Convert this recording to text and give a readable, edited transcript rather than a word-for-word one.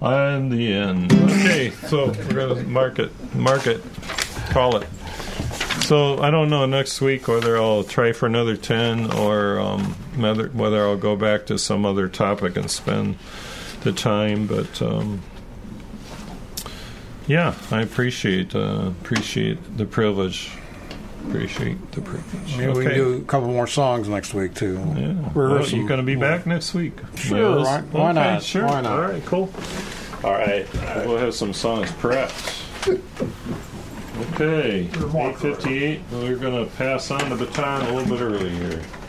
And the end. Okay, so we're going to mark it, call it. So I don't know next week whether I'll try for another 10 or whether I'll go back to some other topic and spend the time. But yeah, I appreciate the privilege. Maybe we can do a couple more songs next week too. Yeah. Well, you're going to be back next week. Sure. Yes. Why not? Sure. Why not? All right. Cool. All right. We'll have some songs prepped. Okay. 8:58. We're going to pass on the baton a little bit early here.